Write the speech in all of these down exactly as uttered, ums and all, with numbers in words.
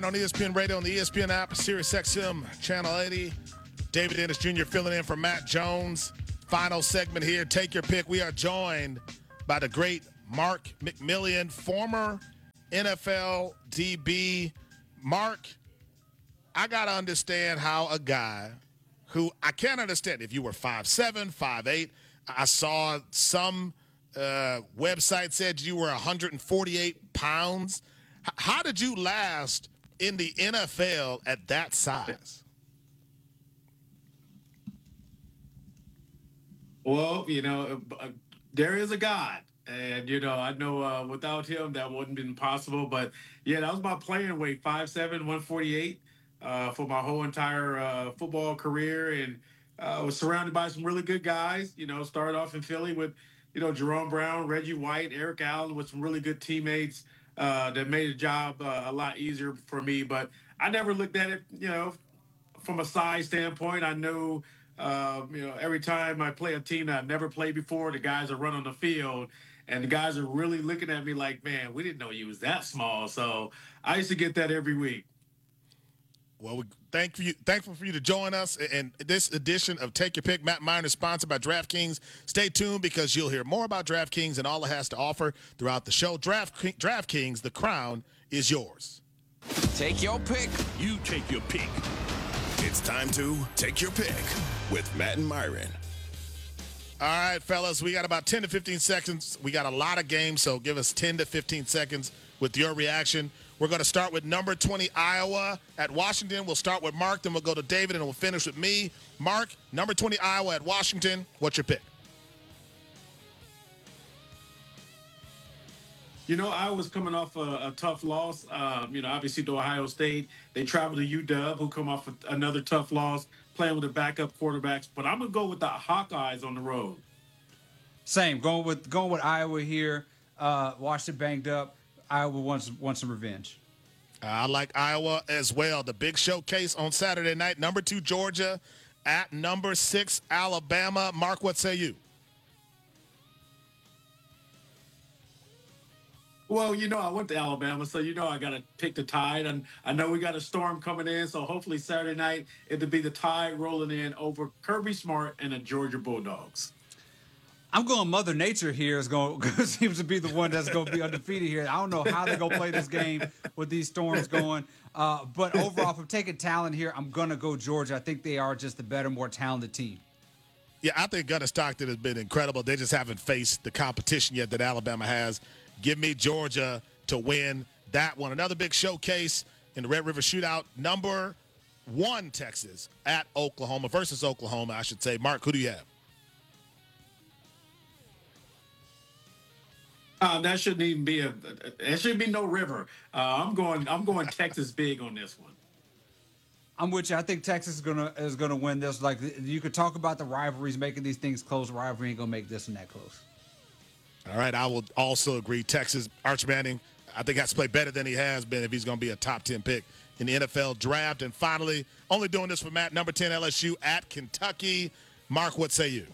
On E S P N Radio, on the E S P N app, Sirius X M, Channel eighty. David Ennis Junior filling in for Matt Jones. Final segment here. Take your pick. We are joined by the great Mark McMillian, former N F L D B. Mark, I got to understand how a guy who I can't understand if you were five seven, five eight. I saw some uh, website said you were one hundred forty-eight pounds. H- how did you last in the N F L at that size? Well, you know, uh, there is a God. And, you know, I know uh, without him, that wouldn't have been possible. But, yeah, that was my playing weight, five seven, one forty-eight uh, for my whole entire uh, football career. And I uh, was surrounded by some really good guys. You know, started off in Philly with, you know, Jerome Brown, Reggie White, Eric Allen, with some really good teammates uh, that made the job uh, a lot easier for me. But I never looked at it, you know, from a size standpoint. I know, uh, you know, every time I play a team that I've never played before, the guys are running on the field, and the guys are really looking at me like, man, we didn't know you was that small. So I used to get that every week. Well, we thank you, thankful for you to join us in this edition of Take Your Pick. Matt Miner is sponsored by DraftKings. Stay tuned because you'll hear more about DraftKings and all it has to offer throughout the show. Draft, DraftKings, the crown is yours. Take your pick. You take your pick. It's time to Take Your Pick with Matt and Myron. All right, fellas, we got about ten to fifteen seconds. We got a lot of games, so give us ten to fifteen seconds with your reaction. We're going to start with number twenty, Iowa at Washington. We'll start with Mark, then we'll go to David, and we'll finish with me. Mark, number twenty, Iowa at Washington. What's your pick? You know, I was coming off a, a tough loss. Um, you know, obviously to Ohio State. They traveled to U W, who come off a, another tough loss, playing with the backup quarterbacks. But I'm going to go with the Hawkeyes on the road. Same. Going with going with Iowa here. Uh, Washington banged up. Iowa wants, wants some revenge. I like Iowa as well. The big showcase on Saturday night. Number two, Georgia at number six, Alabama. Mark, what say you? Well, you know, I went to Alabama, so you know I got to pick the Tide. And I know we got a storm coming in, so hopefully Saturday night it'll be the Tide rolling in over Kirby Smart and the Georgia Bulldogs. I'm going Mother Nature here is going seems to be the one that's going to be undefeated here. I don't know how they're going to play this game with these storms going. Uh, but overall, if I'm taking talent here, I'm going to go Georgia. I think they are just the better, more talented team. Yeah, I think Gunnar Stockton has been incredible. They just haven't faced the competition yet that Alabama has. Give me Georgia to win that one. Another big showcase in the Red River Shootout. Number one, Texas at Oklahoma versus Oklahoma, I should say. Mark, who do you have? Um, that shouldn't even be a. There should be no river. Uh, I'm going. I'm going Texas big on this one. I'm with you. I think Texas is gonna is gonna win this. Like you could talk about the rivalries, making these things close. Rivalry ain't gonna make this and that close. All right, I will also agree. Texas, Arch Manning, I think has to play better than he has been if he's going to be a top ten pick in the N F L draft. And finally, only doing this for Matt, number ten, L S U at Kentucky. Mark, what say you?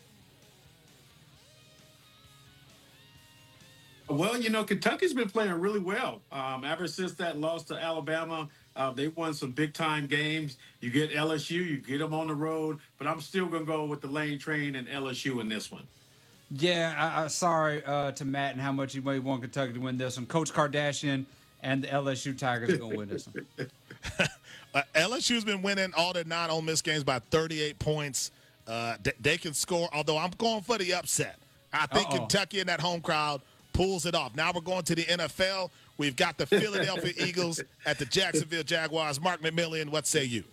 Well, you know, Kentucky's been playing really well. Um, ever since that loss to Alabama, uh, they won some big-time games. You get L S U, you get them on the road, but I'm still going to go with the Lane Train and L S U in this one. Yeah, I, I, sorry uh, to Matt and how much you may want Kentucky to win this one. Coach Kardashian and the L S U Tigers are going to win this one. uh, L S U's been winning all their non-Ole Miss games by thirty-eight points. Uh, they, they can score, although I'm going for the upset. I think Uh-oh. Kentucky and that home crowd pulls it off. Now we're going to the N F L. We've got the Philadelphia Eagles at the Jacksonville Jaguars. Mark McMillian, what say you?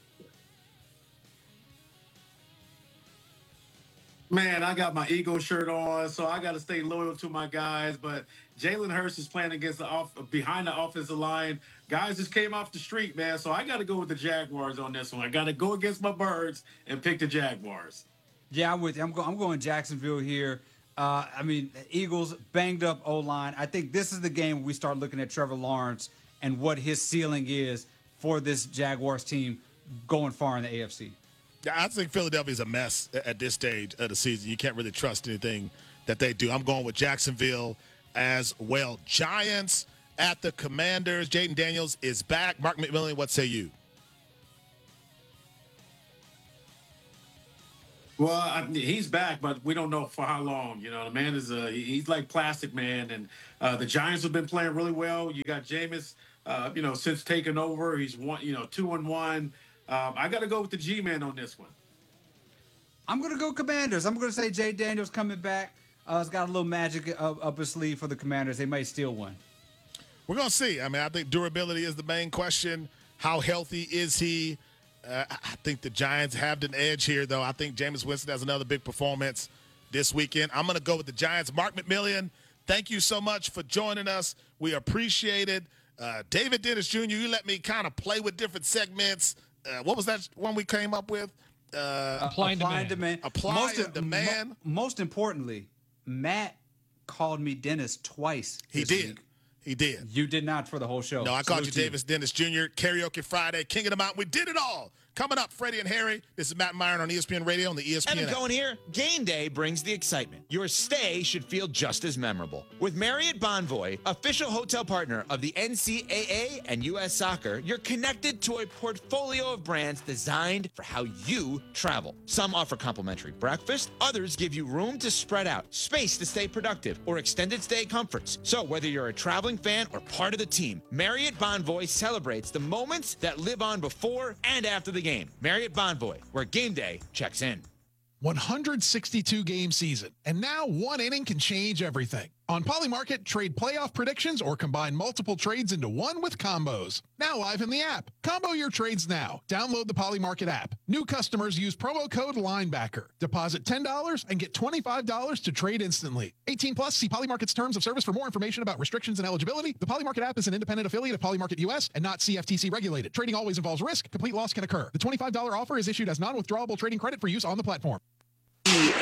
Man, I got my Eagles shirt on, so I got to stay loyal to my guys. But Jalen Hurts is playing against the off behind the offensive line. Guys just came off the street, man. So I got to go with the Jaguars on this one. I got to go against my Birds and pick the Jaguars. Yeah, I'm with you. I'm, go- I'm going Jacksonville here. Uh, I mean, Eagles banged up O-line. I think this is the game where we start looking at Trevor Lawrence and what his ceiling is for this Jaguars team going far in the A F C. Yeah, I think Philadelphia's a mess at this stage of the season. You can't really trust anything that they do. I'm going with Jacksonville as well. Giants at the Commanders. Jaden Daniels is back. Mark McMillan, what say you? Well, I, he's back, but we don't know for how long. You know, the man is a he's like Plastic Man, and uh, the Giants have been playing really well. You got Jameis, uh, you know, since taking over, he's one, you know, two and one. Um, I got to go with the G-Man on this one. I'm gonna go Commanders. I'm gonna say Jay Daniels coming back. Uh, it's got a little magic up, up his sleeve for the Commanders. They might steal one. We're gonna see. I mean, I think durability is the main question. How healthy is he? Uh, I think the Giants have an edge here, though. I think Jameis Winston has another big performance this weekend. I'm going to go with the Giants. Mark McMillan, thank you so much for joining us. We appreciate it. Uh, David Dennis Junior, you let me kind of play with different segments. Uh, what was that one we came up with? Uh, apply and demand. demand. Apply most, and demand. Mo- most importantly, Matt called me Dennis twice. He did. Week. He did. You did not for the whole show. No, I Salute called you Davis Dennis Junior Karaoke Friday, King of the Mountain. We did it all. Coming up, Freddie and Harry. This is Matt Myron on E S P N Radio on the E S P N Evan app. Cohen here. Game day brings the excitement. Your stay should feel just as memorable. With Marriott Bonvoy, official hotel partner of the N C double A and U S Soccer, you're connected to a portfolio of brands designed for how you travel. Some offer complimentary breakfast. Others give you room to spread out, space to stay productive, or extended stay comforts. So whether you're a traveling fan or part of the team, Marriott Bonvoy celebrates the moments that live on before and after the game. Marriott Bonvoy, where game day checks in. one hundred sixty-two game season, and now one inning can change everything. On Polymarket, trade playoff predictions or combine multiple trades into one with combos. Now live in the app. Combo your trades now. Download the Polymarket app. New customers use promo code LINEBACKER. Deposit ten dollars and get twenty-five dollars to trade instantly. eighteen plus, see Polymarket's terms of service for more information about restrictions and eligibility. The Polymarket app is an independent affiliate of Polymarket U S and not C F T C regulated. Trading always involves risk. Complete loss can occur. The twenty-five dollars offer is issued as non-withdrawable trading credit for use on the platform. E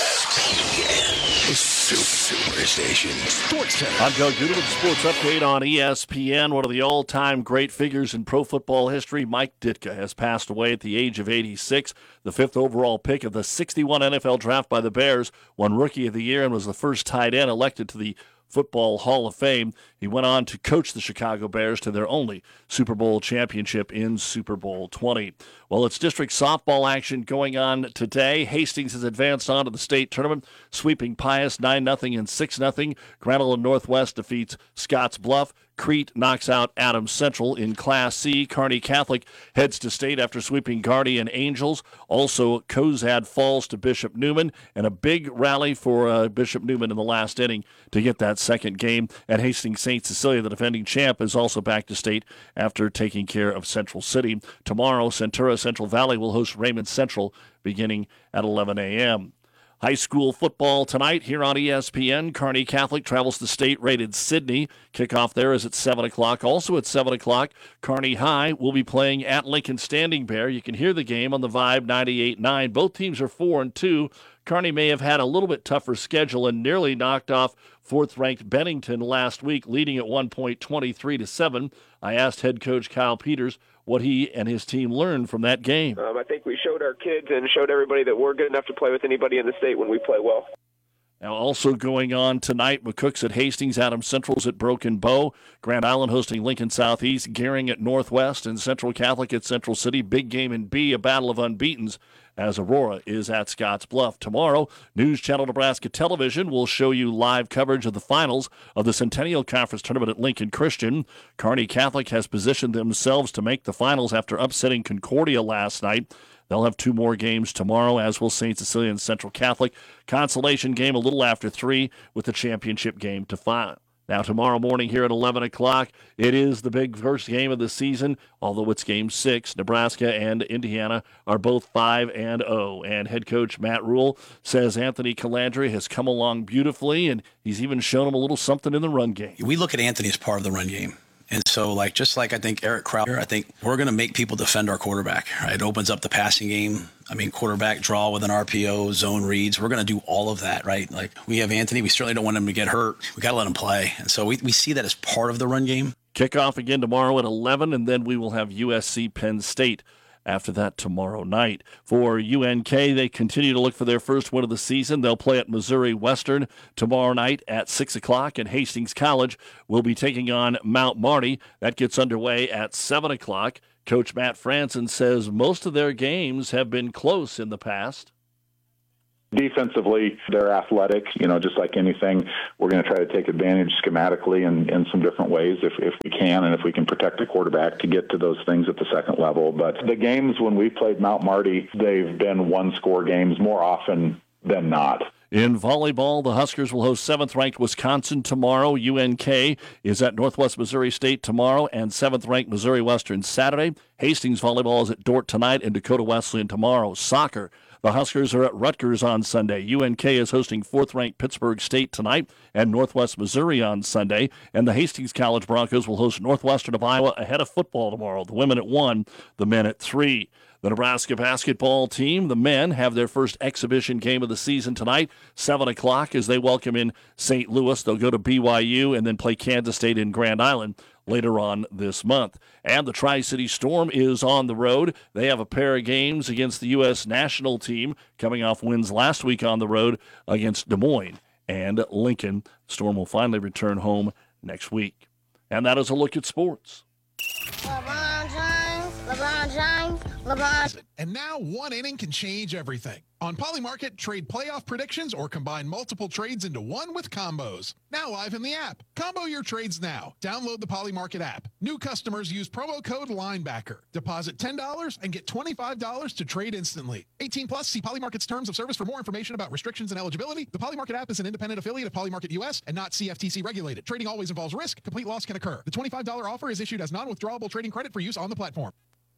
S P N, Superstation Sports Center. I'm Doug Duda with the Sports Update on E S P N. One of the all-time great figures in pro football history, Mike Ditka, has passed away at the age of eighty-six. The fifth overall pick of the sixty-one N F L draft by the Bears, won Rookie of the Year and was the first tight end elected to the Football Hall of Fame. He went on to coach the Chicago Bears to their only Super Bowl championship in Super Bowl twenty. Well, it's district softball action going on today. Hastings has advanced on to the state tournament, sweeping Pius nine nothing and six nothing. Grand Island Northwest defeats Scotts Bluff. Crete knocks out Adams Central in Class C. Kearney Catholic heads to state after sweeping Guardian Angels. Also, Cozad falls to Bishop Neumann, and a big rally for uh, Bishop Neumann in the last inning to get that second game. And Hastings Saint Cecilia, the defending champ, is also back to state after taking care of Central City. Tomorrow, Centura Central Valley will host Raymond Central beginning at eleven a.m. High school football tonight here on E S P N. Kearney Catholic travels to state-rated Sydney. Kickoff there is at seven o'clock. Also at seven o'clock, Kearney High will be playing at Lincoln Standing Bear. You can hear the game on the Vibe ninety-eight point nine. Both teams are four and two. Kearney may have had a little bit tougher schedule and nearly knocked off fourth-ranked Bennington last week, leading at one point twenty-three to seven. I asked head coach Kyle Peters what he and his team learned from that game. Um, I think we showed our kids and showed everybody that we're good enough to play with anybody in the state when we play well. Now, also going on tonight, McCook's at Hastings, Adams Central's at Broken Bow, Grand Island hosting Lincoln Southeast, Gehring at Northwest, and Central Catholic at Central City. Big game in B, a battle of unbeatens, as Aurora is at Scotts Bluff. Tomorrow, News Channel Nebraska Television will show you live coverage of the finals of the Centennial Conference Tournament at Lincoln Christian. Kearney Catholic has positioned themselves to make the finals after upsetting Concordia last night. They'll have two more games tomorrow, as will Saint Cecilia and Central Catholic. Consolation game a little after three with the championship game to follow. Now, tomorrow morning here at eleven o'clock, it is the big first game of the season, although it's game six. Nebraska and Indiana are both five and oh. And head coach Matt Rule says Anthony Calandria has come along beautifully, and he's even shown him a little something in the run game. We look at Anthony as part of the run game. And so, like, just like I think Eric Crowder, I think we're going to make people defend our quarterback. Right? It opens up the passing game. I mean, quarterback draw with an R P O, zone reads. We're going to do all of that, right? Like, we have Anthony. We certainly don't want him to get hurt. We got to let him play. And so we, we see that as part of the run game. Kickoff again tomorrow at eleven, and then we will have U S C Penn State after that tomorrow night. For U N K, they continue to look for their first win of the season. They'll play at Missouri Western tomorrow night at six o'clock, and Hastings College will be taking on Mount Marty. That gets underway at seven o'clock. Coach Matt Franson says most of their games have been close in the past. Defensively, they're athletic, you know, just like anything. We're going to try to take advantage schematically in, in some different ways if, if we can, and if we can protect the quarterback to get to those things at the second level. But the games when we played Mount Marty, they've been one-score games more often than not. In volleyball, the Huskers will host seventh-ranked Wisconsin tomorrow. U N K is at Northwest Missouri State tomorrow and seventh-ranked Missouri Western Saturday. Hastings volleyball is at Dordt tonight and Dakota Wesleyan tomorrow. Soccer, the Huskers are at Rutgers on Sunday. U N K is hosting fourth-ranked Pittsburgh State tonight and Northwest Missouri on Sunday. And the Hastings College Broncos will host Northwestern of Iowa ahead of football tomorrow. The women at one, the men at three. The Nebraska basketball team, the men, have their first exhibition game of the season tonight, seven o'clock, as they welcome in Saint Louis. They'll go to B Y U and then play Kansas State in Grand Island later on this month. And the Tri-City Storm is on the road. They have a pair of games against the U S national team, coming off wins last week on the road against Des Moines and Lincoln. Storm will finally return home next week. And that is a look at sports. LeBron James, LeBron James, LeBron. And now one inning can change everything. On Polymarket, trade playoff predictions or combine multiple trades into one with combos. Now live in the app. Combo your trades now. Download the Polymarket app. New customers use promo code LINEBACKER. Deposit ten dollars and get twenty-five dollars to trade instantly. eighteen plus, see Polymarket's terms of service for more information about restrictions and eligibility. The Polymarket app is an independent affiliate of Polymarket U S and not C F T C regulated. Trading always involves risk. Complete loss can occur. The twenty-five dollars offer is issued as non-withdrawable trading credit for use on the platform.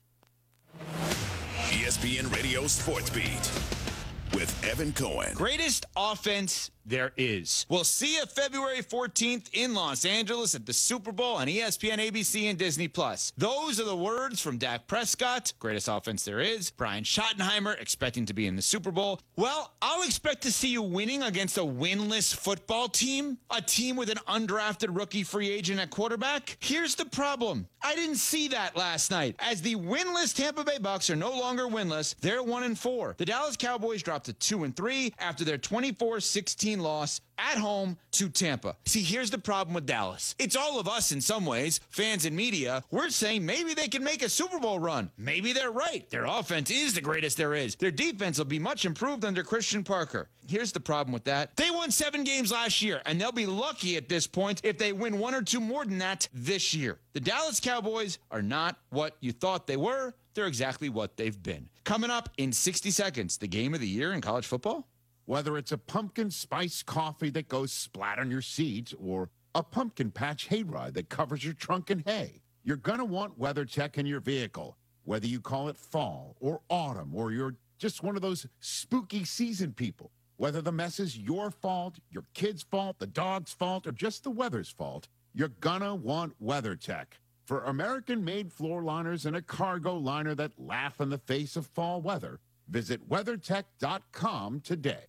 E S P N Radio Sports Beat with Evan Cohen. Greatest offense there is. We'll see you February fourteenth in Los Angeles at the Super Bowl on E S P N, A B C, and Disney Plus. Those are the words from Dak Prescott, greatest offense there is. Brian Schottenheimer, expecting to be in the Super Bowl. Well, I'll expect to see you winning against a winless football team, a team with an undrafted rookie free agent at quarterback. Here's the problem. I didn't see that last night. As the winless Tampa Bay Bucks are no longer winless, they're one and four. The Dallas Cowboys dropped to two and three after their twenty-four sixteen loss at home to Tampa. See, here's the problem with Dallas. It's all of us in some ways, fans and media. We're saying maybe they can make a Super Bowl run. Maybe they're right. Their offense is the greatest there is. Their defense will be much improved under Christian Parker. Here's the problem with that. They won seven games last year, and they'll be lucky at this point if they win one or two more than that this year. The Dallas Cowboys are not what you thought they were. They're exactly what they've been. Coming up in sixty seconds, the game of the year in college football. Whether it's a pumpkin spice coffee that goes splat on your seat or a pumpkin patch hayride that covers your trunk in hay, you're going to want WeatherTech in your vehicle. Whether you call it fall or autumn or you're just one of those spooky season people, whether the mess is your fault, your kid's fault, the dog's fault, or just the weather's fault, you're going to want WeatherTech. For American-made floor liners and a cargo liner that laugh in the face of fall weather, visit WeatherTech dot com today.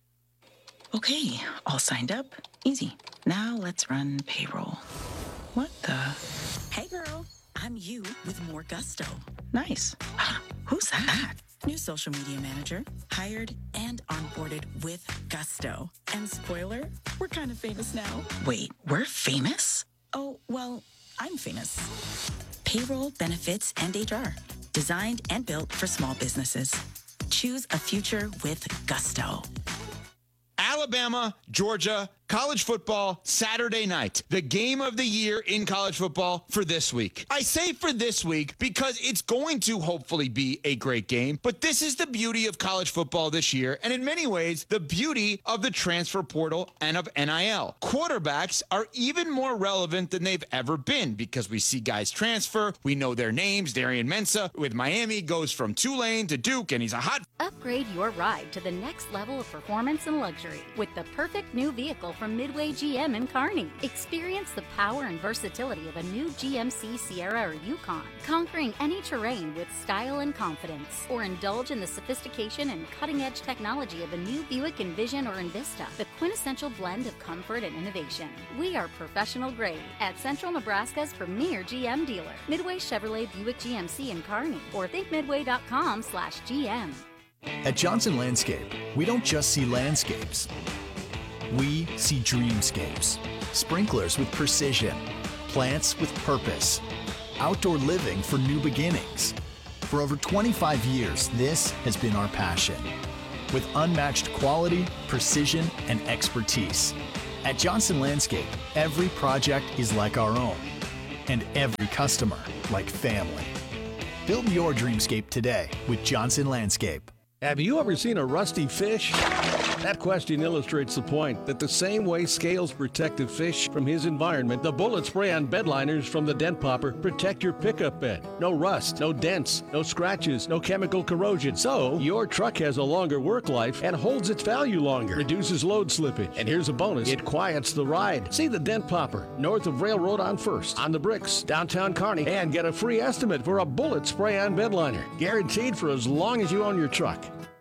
Okay, all signed up. Easy. Now let's run payroll. What the? Hey girl, I'm you with more gusto. Nice. Who's that? New social media manager, hired and onboarded with gusto. And spoiler, we're kind of famous now. Wait, we're famous? Oh, well, I'm famous. Payroll, benefits, and H R. Designed and built for small businesses. Choose a future with gusto. Alabama, Georgia, college football, Saturday night. The game of the year in college football for this week. I say for this week because it's going to hopefully be a great game, but this is the beauty of college football this year, and in many ways, the beauty of the transfer portal and of N I L. Quarterbacks are even more relevant than they've ever been because we see guys transfer. We know their names. Darian Mensah with Miami goes from Tulane to Duke, and he's a hot... Upgrade your ride to the next level of performance and luxury with the perfect new vehicle from Midway G M in Kearney. Experience the power and versatility of a new G M C Sierra or Yukon, conquering any terrain with style and confidence. Or indulge in the sophistication and cutting-edge technology of a new Buick Envision or Envista, the quintessential blend of comfort and innovation. We are professional grade at Central Nebraska's premier G M dealer, Midway Chevrolet Buick G M C in Kearney, or think midway dot com slash G M. At Johnson Landscape, we don't just see landscapes. We see dreamscapes. Sprinklers with precision, plants with purpose, outdoor living for new beginnings. For over twenty-five years, this has been our passion. With unmatched quality, precision, and expertise. At Johnson Landscape, every project is like our own, and every customer like family. Build your dreamscape today with Johnson Landscape. Have you ever seen a rusty fish? That question illustrates the point that the same way Scales protected fish from his environment, the bullet spray on bed liners from the Dent Popper protect your pickup bed. No rust, no dents, no scratches, no chemical corrosion. So your truck has a longer work life and holds its value longer, reduces load slippage. And here's a bonus, it quiets the ride. See the Dent Popper, north of Railroad on First, on the Bricks, downtown Kearney, and get a free estimate for a bullet spray on bed liner. Guaranteed for as long as you own your truck.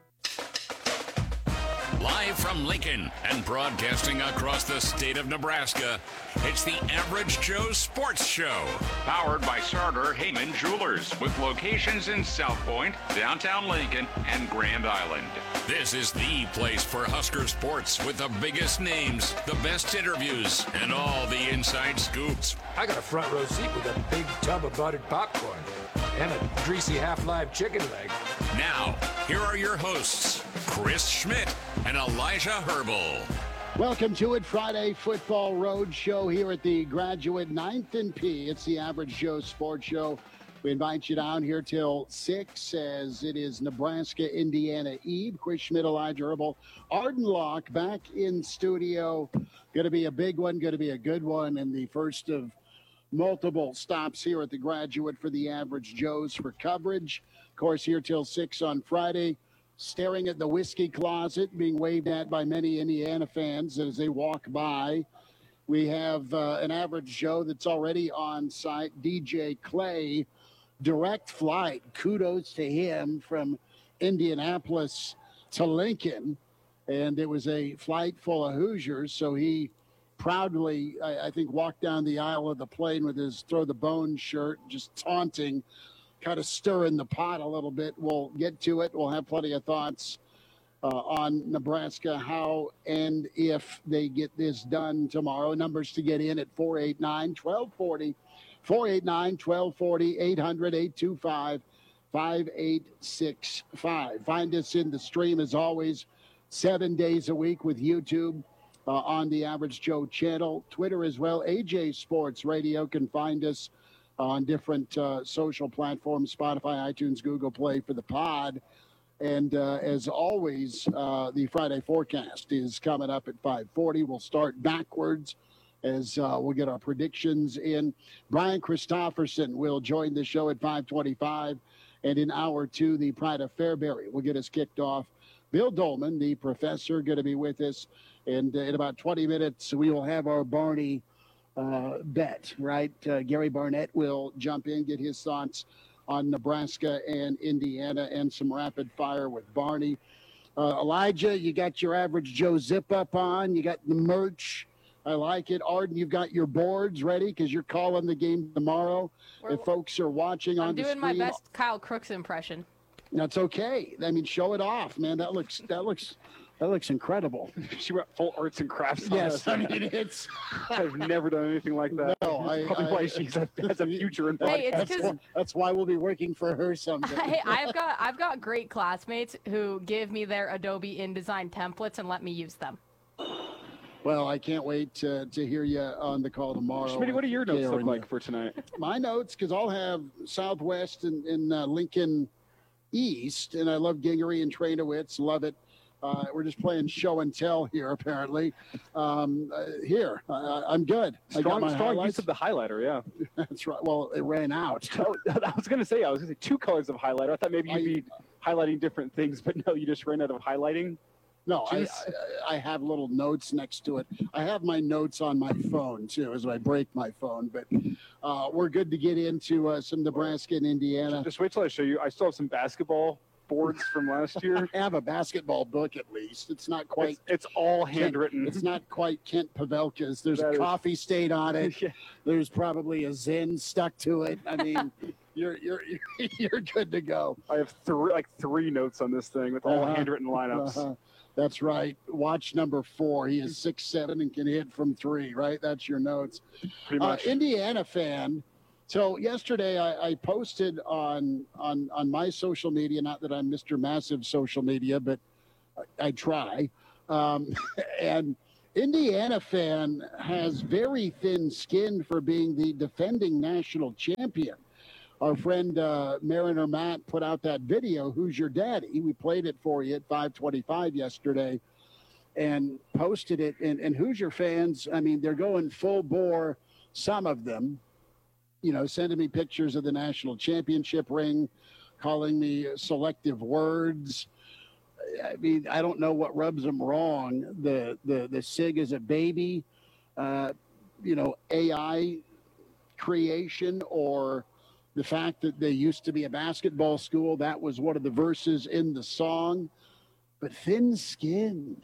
Live from Lincoln and broadcasting across the state of Nebraska, it's the Average Joe Sports Show. Powered by Sartor Heyman Jewelers, with locations in South Point, downtown Lincoln, and Grand Island. This is the place for Husker sports with the biggest names, the best interviews, and all the inside scoops. I got a front row seat with a big tub of buttered popcorn and a greasy half-live chicken leg. Now, here are your hosts, Chris Schmidt and Elijah Herbal. Welcome to it, Friday Football Road Show here at the Graduate ninth and P. It's the Average Joe Sports Show. We invite you down here till six as it is Nebraska-Indiana Eve. Chris Schmidt, Elijah Herbal, Arden Locke back in studio. Going to be a big one, going to be a good one, and the first of multiple stops here at the Graduate for the Average Joes for coverage. Of course, here till six on Friday. Staring at the whiskey closet being waved at by many Indiana fans as they walk by. We have uh, an Average Joe that's already on site, D J Clay, direct flight. Kudos to him from Indianapolis to Lincoln. And it was a flight full of Hoosiers, so he proudly, I, I think, walked down the aisle of the plane with his Throw the Bone shirt, just taunting, kind of stirring the pot a little bit. We'll get to it. We'll have plenty of thoughts uh, on Nebraska, how and if they get this done tomorrow. Numbers to get in at four eight nine, one two four zero, four eight nine, one two four zero, eight hundred, eight two five, five eight six five. Find us in the stream, as always, seven days a week with YouTube uh, on the Average Joe channel. Twitter as well. A J Sports Radio can find us on different uh, social platforms, Spotify, iTunes, Google Play for the pod. And uh, as always, uh, the Friday forecast is coming up at five forty. We'll start backwards as uh, we'll get our predictions in. Brian Christopherson will join the show at five twenty-five. And in hour two, the Pride of Fairbury will get us kicked off. Bill Dolman, the professor, going to be with us. And uh, in about twenty minutes, we will have our Barney Uh, bet, right? Uh, Gary Barnett will jump in, get his thoughts on Nebraska and Indiana, and some rapid fire with Barney. Uh, Elijah, you got your Average Joe zip up on. You got the merch. I like it. Arden, you've got your boards ready because you're calling the game tomorrow. We're, if folks are watching I'm on the doing screen, my best Kyle Crooks impression. That's okay. I mean, show it off, man. That looks that looks that looks incredible. She went full arts and crafts. On Yes, us. I mean it's. I've never done anything like that. No, I, Probably I, why she has a future in Hey, it's that's, 'cause- why, that's why we'll be working for her someday. Hey, I've got I've got great classmates who give me their Adobe InDesign templates and let me use them. Well, I can't wait to, to hear you on the call tomorrow. Schmitty, what do your notes Karen. look like for tonight? My notes, because I'll have Southwest and, and uh, Lincoln East, and I love Gingery and Trainowitz, love it. Uh, we're just playing show and tell here, apparently. Um, uh, here, uh, I'm good. I got Strong, my strong highlights. use of the highlighter, yeah. That's right. Well, it ran out. Oh, I was going to say, I was going to say two colors of highlighter. I thought maybe you'd be highlighting different things, but no, you just ran out of highlighting. No, I, I I have little notes next to it. I have my notes on my phone too, as I break my phone. But uh, we're good to get into uh, some Nebraska and Indiana. Just wait till I show you. I still have some basketball boards from last year. I have a basketball book at least. It's not quite. It's, it's all Kent- handwritten. it's not quite Kent Pavelka's. There's That a is- coffee stain on it. Yeah. There's probably a Zen stuck to it. I mean, you're you're you're good to go. I have three, like three notes on this thing with all Uh-huh. handwritten lineups. Uh-huh. That's right. Watch number four. He is six seven and can hit from three. Right. That's your notes. Pretty Uh, much. Indiana fan. So yesterday I, I posted on on on my social media. Not that I'm Mister Massive social media, but I, I try. Um, and Indiana fan has very thin skin for being the defending national champion. Our friend uh, Mariner Matt put out that video, Who's Your Daddy? We played it for you at five twenty-five yesterday and posted it. And, and Hoosier fans, I mean, they're going full bore, some of them, you know, sending me pictures of the national championship ring, calling me selective words. I mean, I don't know what rubs them wrong. The the the SIG is a baby, uh, you know, A I creation, or the fact that they used to be a basketball school. That was one of the verses in the song. But thin skin,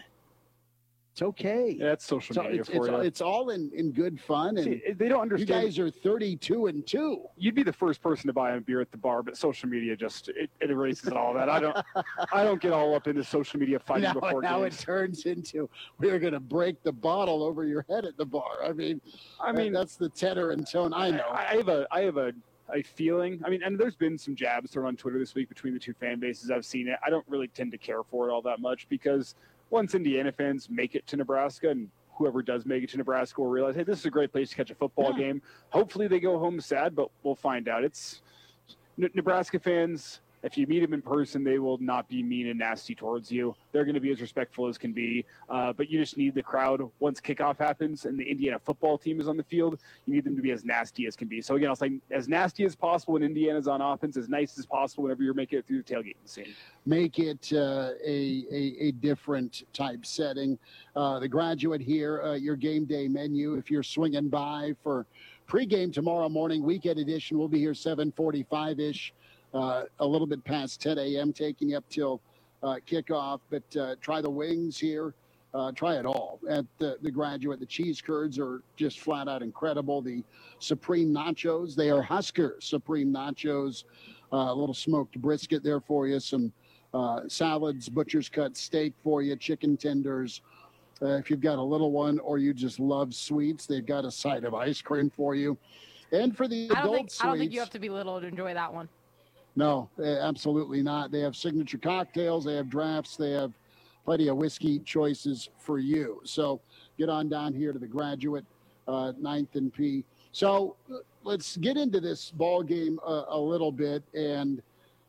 it's okay. Yeah, that's social So media it's, for it's, you. it's all in, in good fun. And See, they don't understand. You guys are thirty-two and two. You'd be the first person to buy a beer at the bar, but social media just it, it erases all that. I don't I don't get all up into social media fighting Now, before now it games. turns into we're going to break the bottle over your head at the bar. I mean, I mean, that's the tenor and tone. I know. I, I have a I have a a feeling. I mean, and there's been some jabs thrown on Twitter this week between the two fan bases. I've seen it. I don't really tend to care for it all that much because once Indiana fans make it to Nebraska, and whoever does make it to Nebraska will realize, hey, this is a great place to catch a football Yeah. game. Hopefully they go home sad, but we'll find out. It's N- Nebraska fans. If you meet them in person, they will not be mean and nasty towards you. They're going to be as respectful as can be. Uh, but you just need the crowd once kickoff happens and the Indiana football team is on the field. You need them to be as nasty as can be. So again, I'll say as nasty as possible when Indiana's on offense, as nice as possible whenever you're making it through the tailgating scene. Make it uh, a, a a different type setting. Uh, the Graduate here, uh, your game day menu. If you're swinging by for pregame tomorrow morning, weekend edition, we'll be here seven forty-five ish. Uh, a little bit past ten a.m., taking you up till uh, kickoff. But uh, try the wings here. Uh, try it all at the, the Graduate. The cheese curds are just flat out incredible. The Supreme Nachos, they are Husker Supreme Nachos. Uh, a little smoked brisket there for you. Some uh, salads, butcher's cut steak for you, chicken tenders. Uh, if you've got a little one or you just love sweets, they've got a side of ice cream for you. And for the I don't adult think sweets. I don't think you have to be little to enjoy that one. No, eh, absolutely not. They have signature cocktails, they have drafts, they have plenty of whiskey choices for you. So get on down here to the Graduate, uh, ninth and P. So uh, let's get into this ball game a, a little bit. And,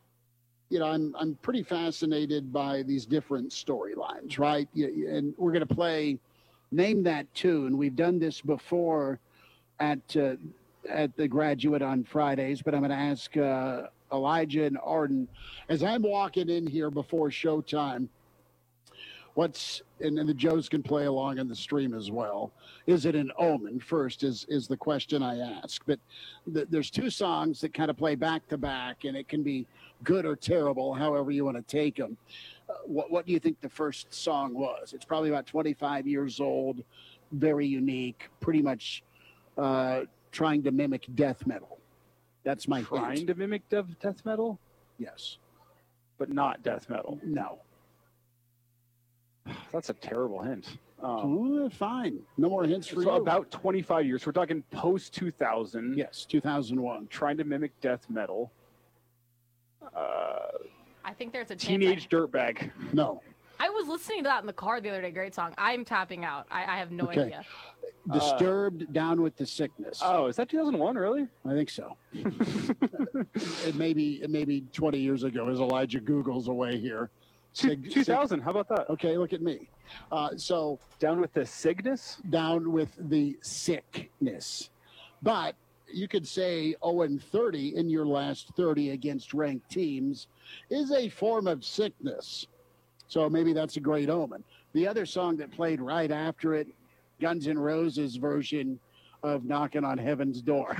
you know, I'm, I'm pretty fascinated by these different storylines, right? Y- And we're going to play Name That Tune. We've done this before at, uh, at the Graduate on Fridays, but I'm going to ask uh, Elijah and Arden, as I'm walking in here before showtime, what's, and, and the Joes can play along in the stream as well, is it an omen first is, is the question I ask. But th- there's two songs that kind of play back to back, and it can be good or terrible, however you want to take them. Uh, what, what do you think the first song was? It's probably about twenty-five years old, very unique, pretty much uh, trying to mimic death metal. That's my Trying hint. to mimic death, death metal, Yes. but not death metal. No. That's a terrible hint. Um, Oh, fine. No more hints for so you. about twenty-five years. We're talking post two thousand. Yes, two thousand one. Trying to mimic death metal. Uh, I think there's a chance teenage dirtbag. No. I, I was listening to that in the car the other day. Great song. I'm tapping out. I, I have no Okay. idea. Disturbed, Down with the Sickness. Oh, is that two thousand one? Really? I think so. it may be it may be twenty years ago as Elijah Googles away here. Sig- two thousand. How about that? Okay, look at me. Uh, so Down with the Cygnus? down with the sickness. But you could say oh and thirty in your last thirty against ranked teams is a form of sickness. So maybe that's a great omen. The other song that played right after it, Guns N' Roses version of Knocking on Heaven's Door.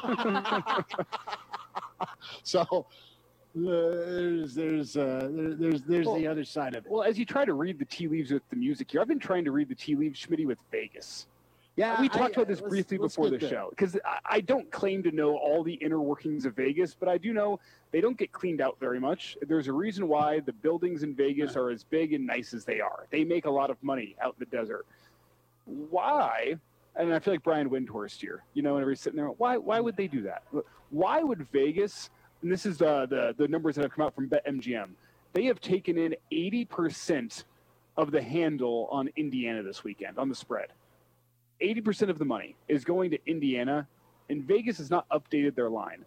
So uh, there's there's uh, there, there's there's well, the other side of it. Well, as you try to read the tea leaves with the music here, I've been trying to read the tea leaves, Schmitty, with Vegas. Yeah, we talked I, about this let's, briefly let's before the there. show because I, I don't claim to know all the inner workings of Vegas, but I do know they don't get cleaned out very much. There's a reason why the buildings in Vegas yeah. are as big and nice as they are. They make a lot of money out in the desert. Why? And I feel like Brian Windhorst here. You know, whenever he's sitting there, why? Why would they do that? Why would Vegas? And this is uh, the the numbers that have come out from BetMGM. They have taken in eighty percent of the handle on Indiana this weekend on the spread. eighty percent of the money is going to Indiana, and Vegas has not updated their line.